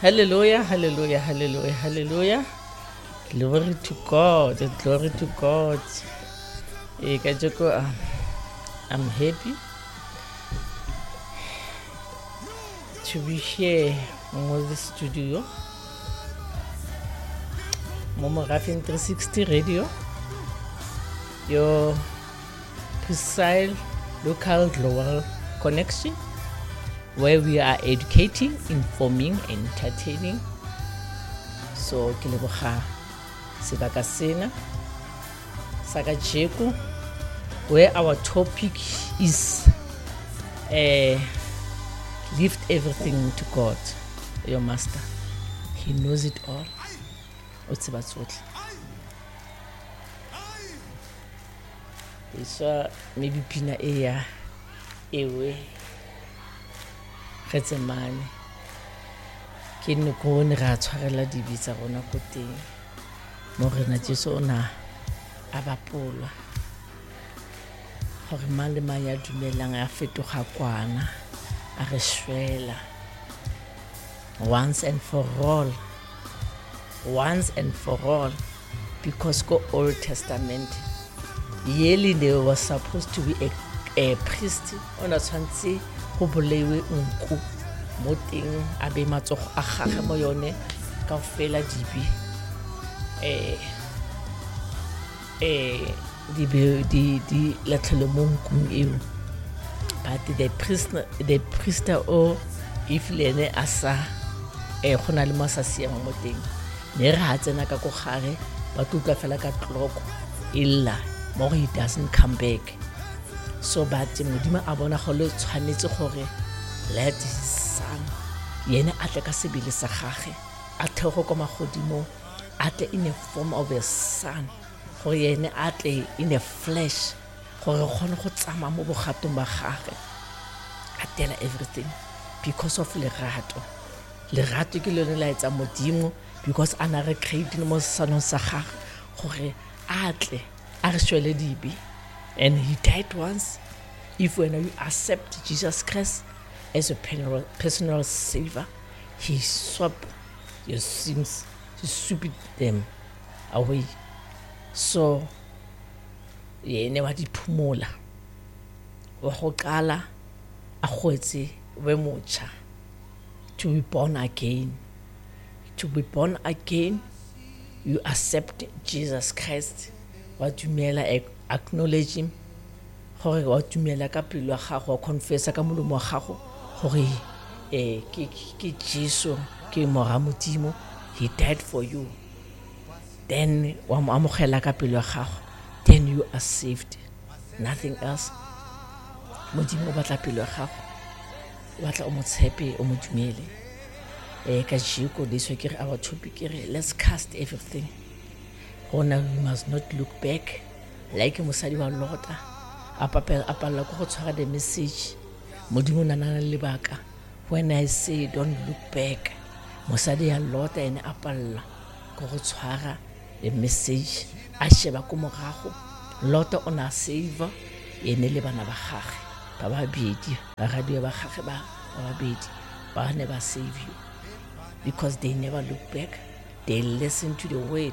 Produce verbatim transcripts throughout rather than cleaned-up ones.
Hallelujah, hallelujah, hallelujah, hallelujah. Glory to God, glory to God. Eh, kajeko, uh, I'm happy to be here in the studio. Momo Raffin three sixty Radio, your precise local global connection, where we are educating, informing, entertaining. So ke leboga sebaka sena saka jeko, where our topic is uh, lift everything to God, your master. He knows it all. So maybe pina eya ewe getsemane ke ne go ne ga tshwarela dibitsa rona go teng mo rena Jesu ona a bapolwa gore mang le mang ya dumelang a fetoga kwana a re shwela once and for all, once and for all, because go Old Testament yearly there was supposed to be a, a priest on a tshwantse go bolewe nku mo teng a be matsogo a gage mo yone ka fela dibi eh eh di be di di latlhele mo nkung eo, but the priest the priest o if lene asa eh gona le masasi mo teng ne re ha tsena ka go gare ba tutla fela ka tloko illa mo he doesn't come back. So but modimo a bona go le tshwanetse gore let his son yene a tle ka sebele sa gage a thego go magodimo a tle in a form of a son gore yene a tle in a flesh gore gone go tsama mo bogatong ba gage a tela everything because of lerato. Lerato ke lone la etsa modimo because ana re creating mo sanong sa gage gore a tle a re shwele dibi, and he died once. If when you accept Jesus Christ as a personal savior, he swapped your sins, he swept them away. So yene wa diphumola wa go qala a goetse we motsha, to be born again. To be born again, you accept Jesus Christ. Wa dumela, acknowledge him, gore wa dumela ka pelo ya gago, wa confessa ka molomo wa gago gore eh ke ke Jesu ke mora modimo, he died for you. Then wa mo amogela ka pelo ya gago, then you are saved, nothing else. Modimo ba tla pelo ya gago, wa tla o mo tshepe o mo dumele. Eh ka jiko this week our topic is let's cast everything. Now we must not look back like mosadi wa lota a papela a palla go go tshwara the message modimo nana le baka. When I say don't look back, mosadi ya lota ene a palla go go tshwara the message a sheba go morago. Lota ona save ene le bana ba gage ba babedi ba radio ba gage ba babedi ba ne ba save you because they never look back, they listen to the word.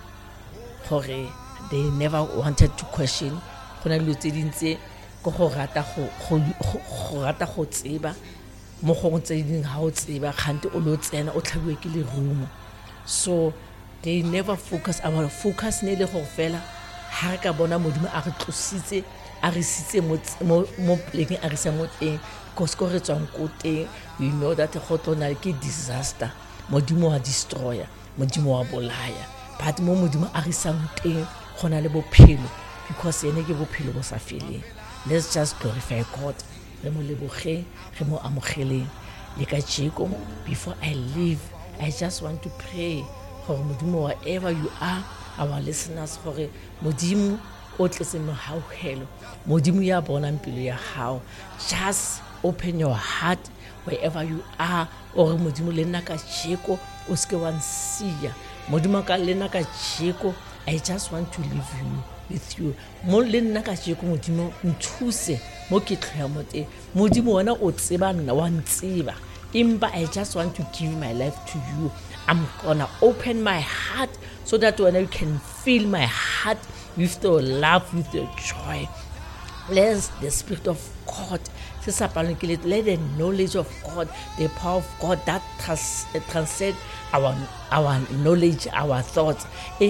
They never wanted to question. Gona le tse dintse go go rata go go rata go tseba mo go tse ding ha o tseba khante o lo tsena o tlhabiwe ke le rumo. So they never focus. Our focus ne le go fela ha ka bona modimo a re tlositse a re sitse mo mo pleng a re sa mo teng go se go re tswang ko teng. We know that go tona ke disaster, modimo wa destroyer, modimo wa bolaya. But mo modimo a re sang teng gona le bophelo because ene ke bophelo bo sa feleng. Let's just glorify God. Re mo leboge, re mo amogeleng le ka jeko. Before I leave, I just want to pray for modimo wherever you are, our listeners, gore modimo o tletse mo hauhelo, modimo ya bona mpilo ya hao. Just open your heart wherever you are, or modimo le nna ka jeko o ske wa nsia. Modimo ka lena ka jeko, I just want to leave you with you. Mo le nna ka jeko modimo nthuse mo ke tlhoya mote. Modimo wena o tseba nna wa ntseba Imba, I just want to give my life to you. I'm gonna open my heart so that when you can fill my heart with your love, with your joy. Let the Spirit of God, let the knowledge of God, the power of God that trans, transcends our our knowledge, our thoughts.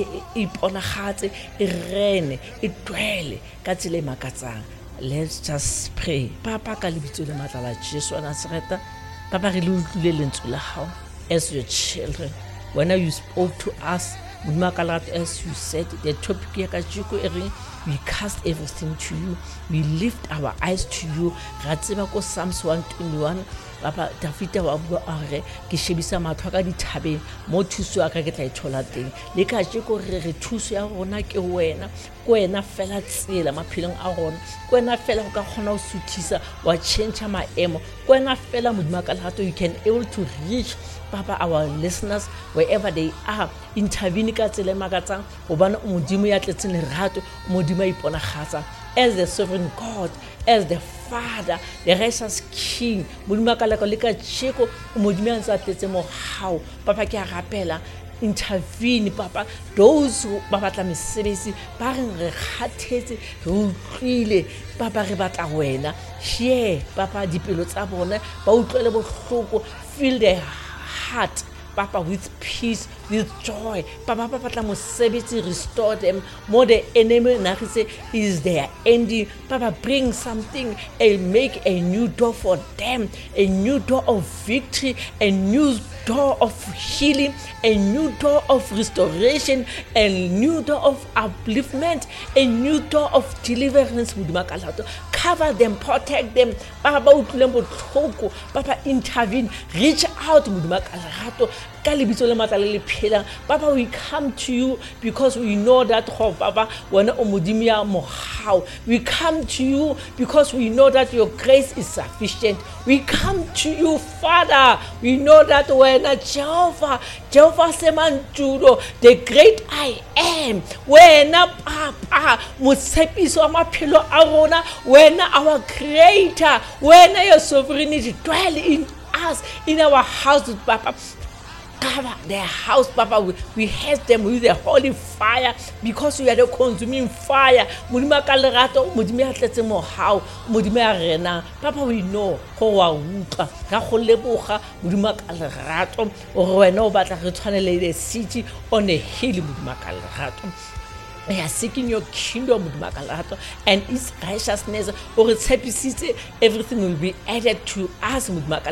Let's just pray. Papa ka lebitso le matla la Jesu a Nazareta. Papa re le utlwile lentswe la hao as your children. When you spoke to us, as you said, the topic ya kajeko e reng, we cast everything to you. We lift our eyes to you. Ra tseba ko Psalms one twenty-one, Papa David wa bua a re ke shebisa matho ka dithabeng mo thuso ya ka ke tla ithola teng. Le kajeko re re thuso ya rona ke wena. Kwena fela tsela maphelong a rona. Kwena fela go ka khona o suthisa wa change maemo. Kwena fela modimo ka lerato you can able to reach Papa our listeners wherever they are. Intervene ka tsela makatsang gobane modimo ya tletseng lerato, modimo a iponagatsa as the sovereign God, as the Father, the righteous King. Modimo ka leka le ka tsheko modimo ya ntse tletse mo hao. Papa ke a rapela intervene Papa those who ba batla mesebetsi ba reng re khathetse re utlwile Papa re batla wena here Papa dipelo tsa bona ba utlwele bohloko, fill their heart Papa with peace, with joy. Papa Papa batla mosebetsi, restore them. More the enemy na say is their ending. Papa bring something and make a new door for them, a new door of victory, a new door of healing, a new door of restoration, a new door of upliftment, a new door of deliverance. Cover them, protect them. Papa Papa intervene, reach out. Papa, we come to you because we know that oh, Papa, we come to you because we know that your grace is sufficient. We come to you, Father. We know that when Jehovah, Jehovah Semanjudo, the great I am, when Papa, Musepiso Mapilo Arona, when our Creator, when your sovereignty dwell in us, in our house, Papa. Cover their house, Papa. We, we hate them with the holy fire because we are the consuming fire. Mudima kalerato, mudima tletse mo hao, mudima rena. Papa, we know ho wa utlwa ga go leboga mudima kalerato o wena o batla re tshwanele the city on a hill mudima kalerato. We are seeking your kingdom, and its righteousness, or its everything will be added to us.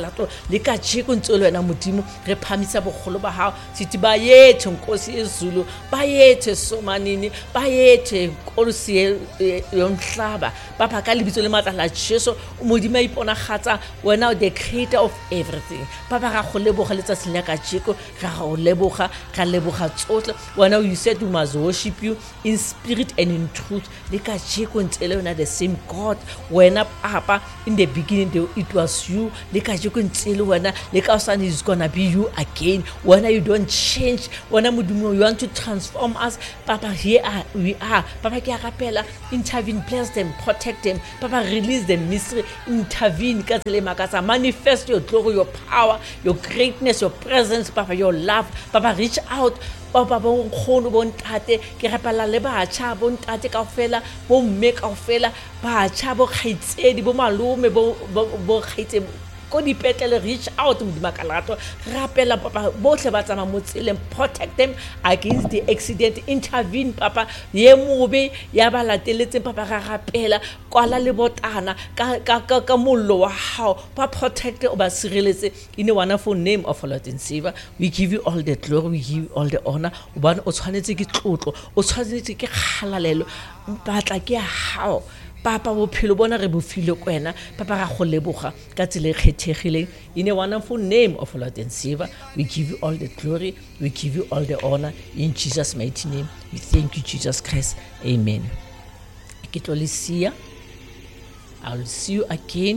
Lika chikun tolo na mudimo repamisa bokholoba ha siti bayethe nkosi ezulu bayethe somanini bayethe nkosi yomhlaba papa ka lebitso le matla la Jesu modimo ipona gatsa wena the creator of everything papa ga go leboga letsatsi la ka jeko ga go leboga ga leboga tsotle wena you said we must worship you in spirit and in truth. Lika jeko ntele wena the same God wena papa in the beginning it was you. Lika jeko ntele wena lika son is gonna be you again. When you don't change, when you want to transform us, Papa, here are, we are. Papa, Kiakapela, intervene, bless them, protect them. Papa, release the mystery, intervene, manifest your glory, your power, your greatness, your presence, Papa, your love. Papa, reach out. Papa, bon khono bon tate, ke rapela le ba cha bon tate kaofela, bo mme kaofela, ba cha bo khaitsedi, bo malome, bo bo khaitse reach out to Makalato, Rapela Papa, both of us are Muslim, protect them against the accident, intervene, Papa, Yemubi, Yabala, Delitin, Papa Rapela, Kuala Libotana, Kakamulo, how, Papa protect us in the wonderful name of our Lord and Savior. We give you all the glory, we give you all the honor. One Oshanity Kitruto, Oshanity Halalelo, but like how. Papa wo phelo bona re bofilo kwena papa ga go leboga ka tsele khethegile in a wonderful name of Lord and Savior. We give you all the glory, we give you all the honor in Jesus mighty name. We thank you Jesus Christ. Amen. Kitolisia, I'll see you again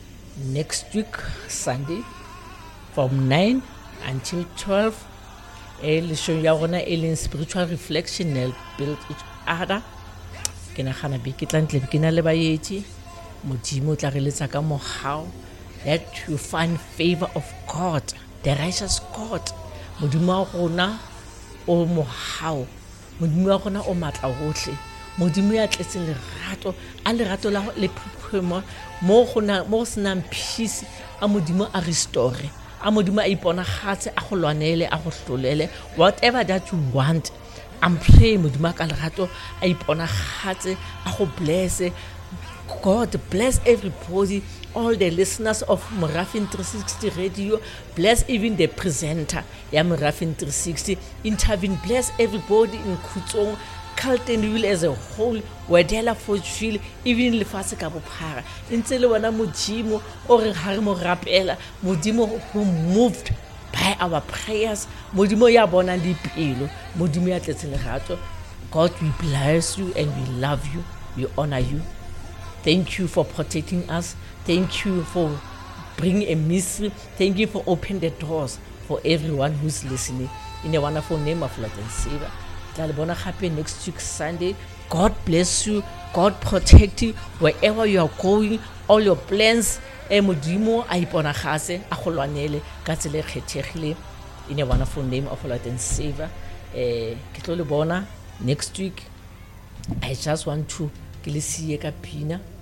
next week Sunday from nine until twelve. El show ya rona el spiritual reflection and build each other. Ke na gana be ke tla ntle ke na le baeti modimo tla re letsa ka mogao that you find favor of God, the righteous God. Modimo wa rona o mohao, modimo wa rona o matla hohle, modimo ya tletseng lerato, a lerato la le phemo mo gona mo senang peace, a modimo a restore, a modimo a iponagatse a go lwanele a go hlolele whatever that you want. I'm praying modimo ka lerato a iponagatse a go bless. God bless everybody, all the listeners of Morafin three sixty Radio. Bless even the presenter, yeah, Morafin three sixty. Intervene, bless everybody in Kutsong, Carltonville as a whole, Wedella Fortville, even Lefase ka bophara. Ntse le wana modimo o re ha re mo rapela, modimo who moved by our prayers, modimo ya bona le pelo, modimo ya tletseng lerato. God, we bless you and we love you, we honor you. Thank you for protecting us. Thank you for bringing a mystery. Thank you for opening the doors for everyone who's listening. In the wonderful name of Lord and Savior. Talibona happy next week Sunday. God bless you. God protect you wherever you are going. All your plans. Modimo a iponagase a go lwanele ka tsela e kgethegile. In the wonderful name of Lord and Savior. Eh ke tlo le bona next week. I just want to ke le siye ka pina